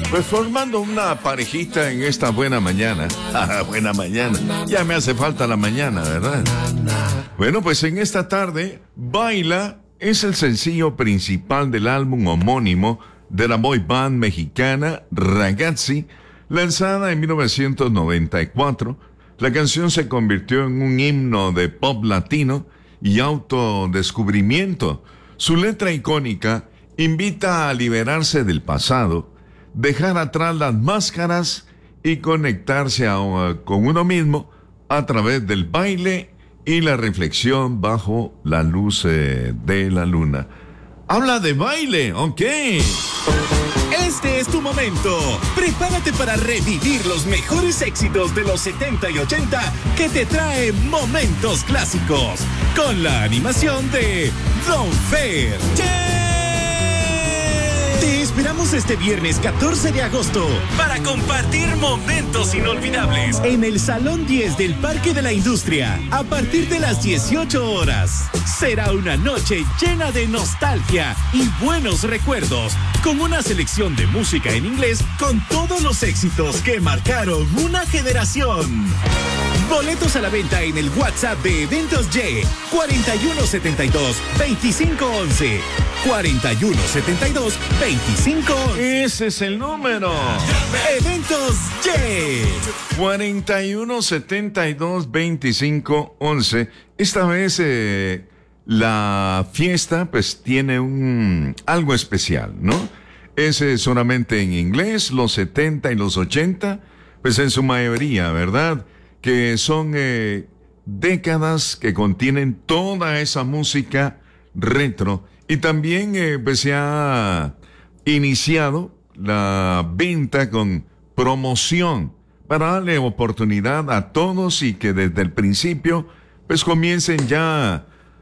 Pues formando una parejita en esta buena mañana. Buena mañana. Ya me hace falta la mañana, ¿verdad? Bueno, pues en esta tarde, Baila es el sencillo principal del álbum homónimo de la boy band mexicana Ragazzi, lanzada en 1994. La canción se convirtió en un himno de pop latino y autodescubrimiento. Su letra icónica invita a liberarse del pasado, dejar atrás las máscaras y conectarse con uno mismo a través del baile y la reflexión bajo la luz de la luna. Habla de baile, ¿ok? Este es tu momento. Prepárate para revivir los mejores éxitos de los 70 y 80 que te trae Momentos Clásicos con la animación de Don Fer. Te esperamos este viernes 14 de agosto para compartir momentos inolvidables en el Salón 10 del Parque de la Industria a partir de las 18 horas. Será una noche llena de nostalgia y buenos recuerdos, con una selección de música en inglés con todos los éxitos que marcaron una generación. Boletos a la venta en el WhatsApp de Eventos Y 4172-2511. 4172-2511. Ese es el número. Eventos Y 4172-2511. Esta vez la fiesta pues tiene algo especial, ¿no? Es solamente en inglés, los 70 y los 80, pues en su mayoría, ¿verdad? Que son décadas que contienen toda esa música retro. Y también pues se ha iniciado la venta con promoción para darle oportunidad a todos y que desde el principio pues comiencen a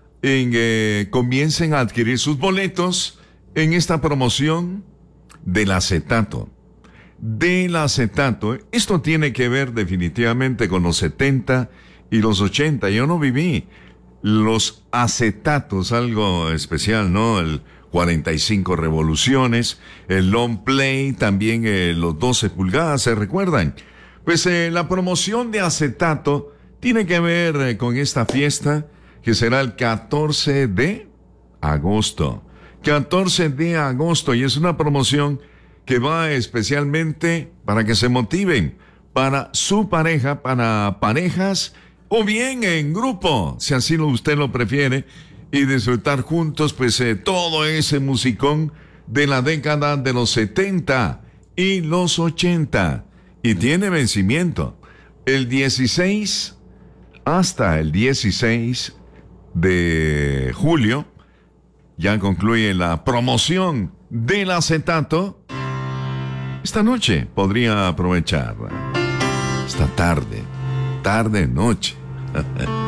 adquirir sus boletos en esta promoción del acetato. Del acetato. Esto tiene que ver definitivamente con los 70 y los 80. Yo no viví los acetatos, algo especial, ¿no? El 45 revoluciones, el long play, también los 12 pulgadas, ¿se recuerdan? Pues la promoción de acetato tiene que ver con esta fiesta que será el 14 de agosto. 14 de agosto, y es una promoción que va especialmente para que se motiven para su pareja, para parejas o bien en grupo, si así usted lo prefiere, y disfrutar juntos pues todo ese musicón de la década de los 70 y los 80. Y tiene vencimiento el 16 hasta el 16 de julio. Ya concluye la promoción del acetato. Esta noche podría aprovechar. Esta tarde, noche.